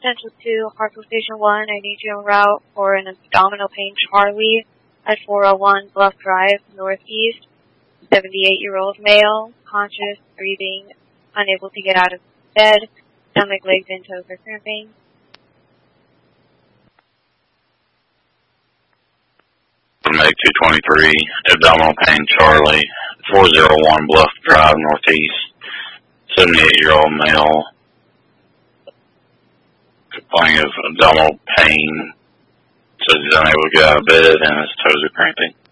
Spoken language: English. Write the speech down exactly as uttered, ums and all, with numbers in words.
Central two, Hartsville Station one, I need you en route for an abdominal pain Charlie at four oh one Bluff Drive, Northeast. seventy-eight-year-old male, conscious, breathing, unable to get out of bed, stomach, legs, and toes are cramping. Meg two twenty-three, abdominal pain Charlie, four oh one Bluff Drive, Northeast. seventy-eight-year-old male, complaining of abdominal pain, says he's unable to get out of bed and his toes are cramping.